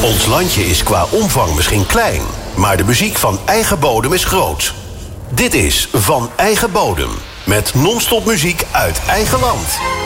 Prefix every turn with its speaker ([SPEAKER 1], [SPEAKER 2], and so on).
[SPEAKER 1] Ons landje is qua omvang misschien klein, maar de muziek van eigen bodem is groot. Dit is Van Eigen Bodem, met non-stop muziek uit eigen land.